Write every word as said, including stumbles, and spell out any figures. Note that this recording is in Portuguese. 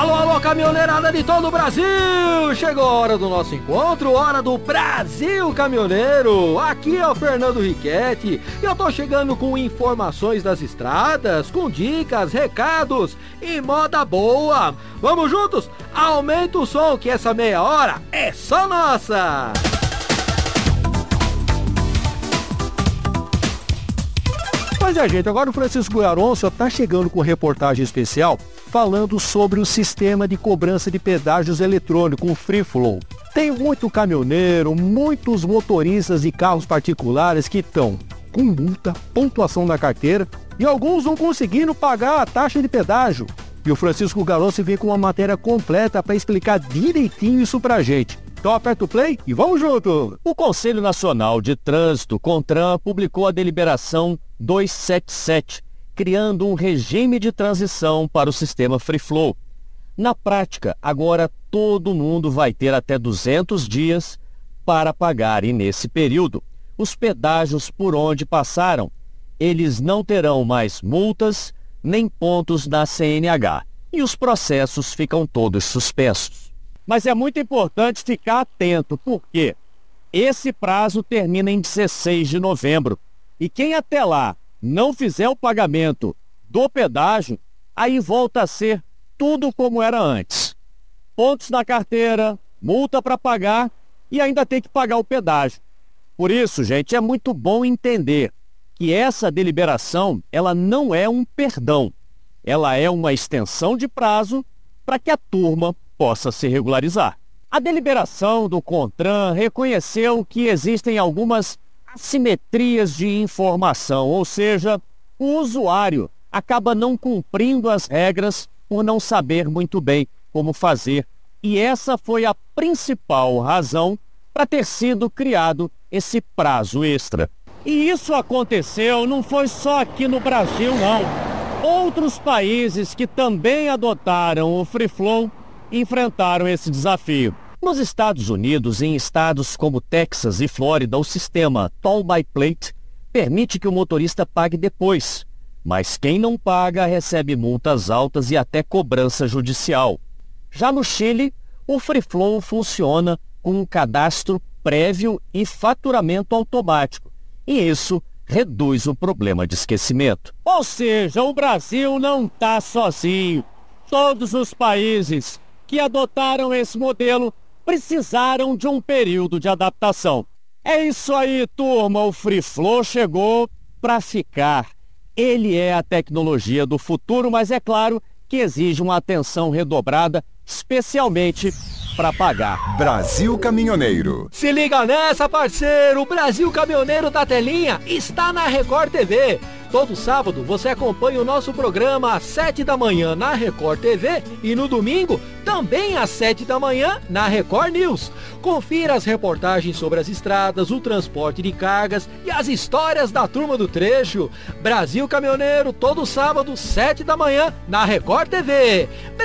Alô, alô, caminhoneirada de todo o Brasil! Chegou a hora do nosso encontro, hora do Brasil Caminhoneiro. Aqui é o Fernando Riquetti e eu tô chegando com informações das estradas, com dicas, recados e moda boa. Vamos juntos? Aumenta o som que essa meia hora é só nossa! Pois é, gente, agora o Francisco Guaroncio tá chegando com reportagem especial falando sobre o sistema de cobrança de pedágios eletrônico, o Free Flow. Tem muito caminhoneiro, muitos motoristas de carros particulares que estão com multa, pontuação na carteira e alguns não conseguindo pagar a taxa de pedágio. E o Francisco Guaroncio vem com uma matéria completa para explicar direitinho isso pra gente. Então aperta o play e vamos junto! O Conselho Nacional de Trânsito, CONTRAN, publicou a deliberação duzentos e setenta e sete, criando um regime de transição para o sistema Free Flow. Na prática, agora todo mundo vai ter até duzentos dias para pagar e nesse período, os pedágios por onde passaram, eles não terão mais multas nem pontos na C N H e os processos ficam todos suspensos. Mas é muito importante ficar atento, porque esse prazo termina em dezesseis de novembro. E quem até lá não fizer o pagamento do pedágio, aí volta a ser tudo como era antes. Pontos na carteira, multa para pagar e ainda tem que pagar o pedágio. Por isso, gente, é muito bom entender que essa deliberação, ela não é um perdão. Ela é uma extensão de prazo para que a turma possa se regularizar. A deliberação do CONTRAN reconheceu que existem algumas assimetrias de informação, ou seja, o usuário acaba não cumprindo as regras por não saber muito bem como fazer. E essa foi a principal razão para ter sido criado esse prazo extra. E isso aconteceu não foi só aqui no Brasil, não. Outros países que também adotaram o Free Flow enfrentaram esse desafio. Nos Estados Unidos, em estados como Texas e Flórida, o sistema Toll by Plate permite que o motorista pague depois, mas quem não paga recebe multas altas e até cobrança judicial. Já no Chile, o Free Flow funciona com um cadastro prévio e faturamento automático, e isso reduz o problema de esquecimento. Ou seja, o Brasil não está sozinho. Todos os países que adotaram esse modelo precisaram de um período de adaptação. É isso aí, turma, o Free Flow chegou para ficar. Ele é a tecnologia do futuro, mas é claro que exige uma atenção redobrada, especialmente para pagar. Brasil Caminhoneiro. Se liga nessa, parceiro! O Brasil Caminhoneiro da Telinha está na Record T V. Todo sábado você acompanha o nosso programa às sete da manhã na Record T V e no domingo também às sete da manhã na Record News. Confira as reportagens sobre as estradas, o transporte de cargas e as histórias da turma do trecho. Brasil Caminhoneiro, todo sábado, sete da manhã na Record T V.